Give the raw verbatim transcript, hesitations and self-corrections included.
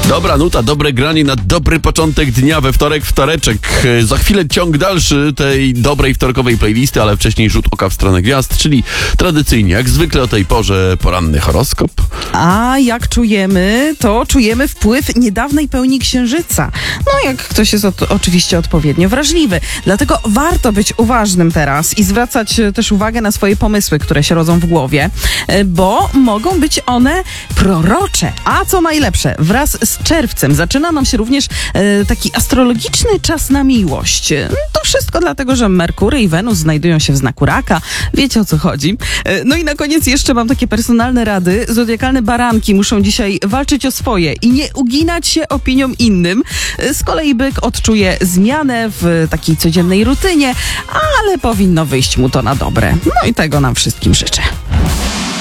Dobra nuta, dobre granie na dobry początek dnia we wtorek, wtoreczek. Za chwilę ciąg dalszy tej dobrej wtorkowej playlisty, ale wcześniej rzut oka w stronę gwiazd, czyli tradycyjnie, jak zwykle o tej porze, poranny horoskop. A jak czujemy, to czujemy wpływ niedawnej pełni księżyca. No jak ktoś jest od, oczywiście odpowiednio wrażliwy. Dlatego warto być uważnym teraz i zwracać też uwagę na swoje pomysły, które się rodzą w głowie, bo mogą być one prorocze. A co najlepsze, wraz z czerwcem zaczyna nam się również e, taki astrologiczny czas na miłość. To wszystko dlatego, że Merkury i Wenus znajdują się w znaku Raka. Wiecie, o co chodzi. E, no i na koniec jeszcze mam takie personalne rady. Zodiakalne baranki muszą dzisiaj walczyć o swoje i nie uginać się opiniom innym. E, z kolei byk odczuje zmianę w takiej codziennej rutynie, ale powinno wyjść mu to na dobre. No i tego nam wszystkim życzę.